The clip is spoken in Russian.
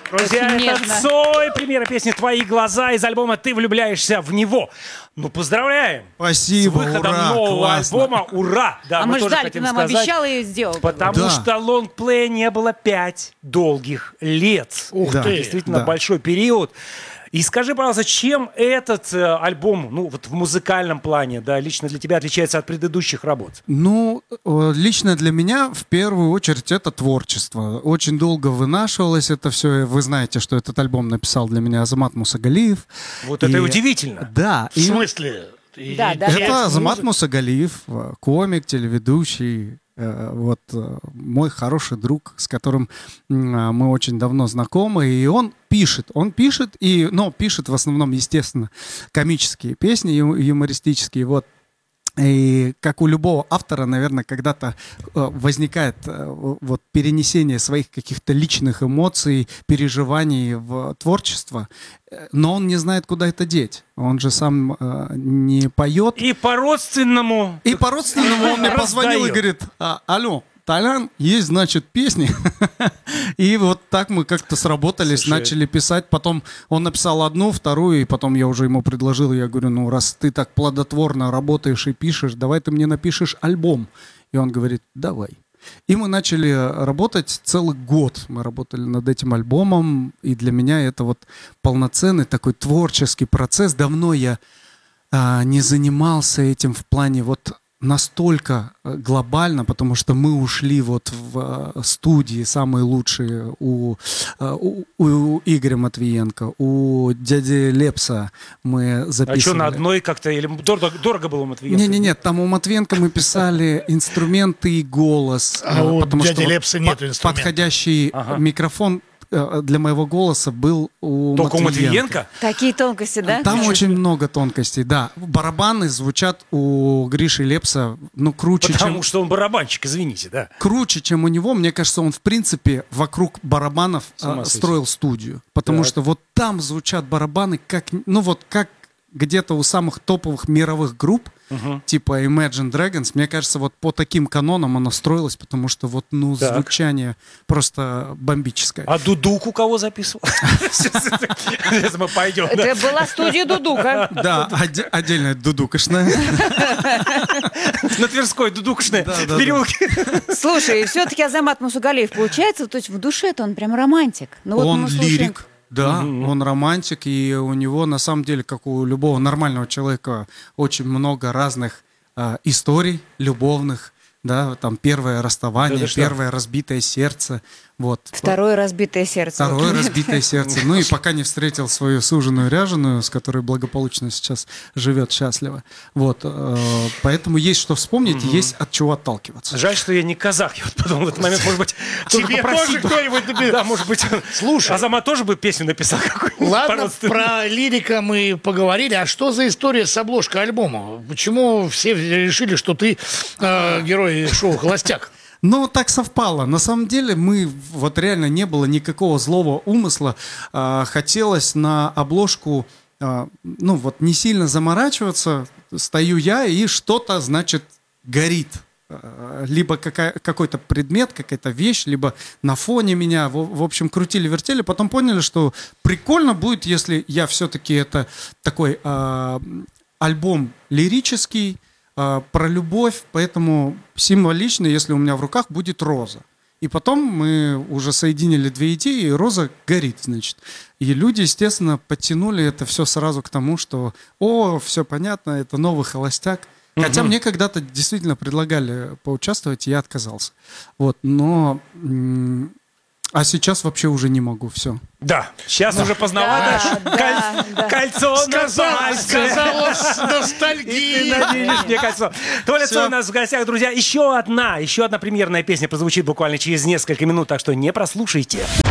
Друзья, Очень это нежно. Цой, премьера песни «Твои глаза» из альбома «Ты влюбляешься в него». Ну, поздравляем! Спасибо, С выходом ура, нового классно. альбома. Ура! Да, А мы тоже ждали, ты хотим нам сказать, обещал и сделал. потому Да. что лонгплея не было 5 долгих лет. Ух Да. ты! Действительно Да. большой период. И скажи, пожалуйста, чем этот альбом, ну, вот в музыкальном плане, да, лично для тебя отличается от предыдущих работ? Ну, лично для меня в первую очередь это творчество. Очень долго вынашивалось это все. Вы знаете, что этот альбом написал для меня Азамат Мусагалиев. Вот это и удивительно. Да. В смысле? Да, да. Это Азамат Мусагалиев, комик, телеведущий, мой хороший друг, с которым мы очень давно знакомы, и он пишет, но пишет в основном, естественно, комические песни, юмористические, вот. И как у любого автора, наверное, когда-то возникает вот перенесение своих каких-то личных эмоций, переживаний в творчество, но он не знает, куда это деть. Он же сам не поет. И по-родственному. Он мне позвонил и говорит: алло, Толян, есть, значит, песни. И вот так мы как-то сработались, Слушай, начали писать. Потом он написал одну, вторую, и потом я уже ему предложил, я говорю: ну, раз ты так плодотворно работаешь и пишешь, давай ты мне напишешь альбом. И он говорит: давай. И мы начали работать целый год. Мы работали над этим альбомом, и для меня это вот полноценный такой творческий процесс. Давно я не занимался этим в плане вот настолько глобально, потому что мы ушли вот в студии самые лучшие у Игоря Матвиенко, у дяди Лепса мы записывали. А что, на одной как-то, или дорого было у Матвиенко? Нет, там у Матвиенко мы писали инструменты и голос. А у потому дяди что Лепса нету инструментов. подходящий микрофон для моего голоса был у Только у Матвиенко. Матвиенко? Такие тонкости, да? Там очень много тонкостей, да. Барабаны звучат у Гриши Лепса, ну, круче, Потому что он барабанщик, извините, да. круче, чем у него. Мне кажется, он, в принципе, вокруг барабанов ума сойти. строил студию. Потому Так. что вот там звучат барабаны, как где-то у самых топовых мировых групп, типа Imagine Dragons. Мне кажется, вот по таким канонам оно строилось, потому что вот, ну, Так. звучание просто бомбическое. А Дудук у кого записывал? Сейчас мы пойдем. Это была студия Дудука. Да, отдельная дудукошная. На Тверской Дудукшной Да. переулке. Слушай, все-таки Азамат Мусагалиев, получается, то есть в душе-то он прям романтик. Ну, вот Он мы слушаем. лирик, да, он романтик, и у него, на самом деле, как у любого нормального человека, очень много разных историй любовных, да, там первое расставание, Да ты что? первое разбитое сердце, вот. Второе разбитое сердце. Второе разбитое сердце. Ну и пока не встретил свою суженую ряженую, с которой благополучно сейчас живет счастливо. Вот. Поэтому есть что вспомнить, и есть от чего отталкиваться. Жаль, что я не казах. Я вот подумал в этот момент, может быть, только Тебе попросить тоже бы. кто-нибудь написал? Да, может быть. Слушай. Азамат тоже бы песню написал какую-нибудь. Ладно, по-родственному. про лирика мы поговорили. А что за история с обложкой альбома? Почему все решили, что ты герой шоу «Холостяк»? Ну, так совпало. На самом деле мы, вот реально не было никакого злого умысла. Хотелось на обложку, ну вот не сильно заморачиваться. Стою я, и что-то, значит, горит. Либо какой-то предмет, какая-то вещь, либо на фоне меня. В общем, крутили-вертели. Потом поняли, что прикольно будет, если я все-таки это такой альбом лирический, про любовь, поэтому символично, если у меня в руках будет роза. И потом мы уже соединили две идеи, и роза горит, значит. И люди, естественно, подтянули это все сразу к тому, что все понятно, это новый холостяк. Хотя мне когда-то действительно предлагали поучаствовать, и я отказался. Вот, но... А сейчас вообще уже не могу, все. Да, сейчас уже поздновато. Да. Кольцо на пальце. Сказала с И ты ностальгией. наденешь мне кольцо. Толя Всё. Цой у нас в гостях, друзья. Еще одна премьерная песня прозвучит буквально через несколько минут, так что не прослушайте.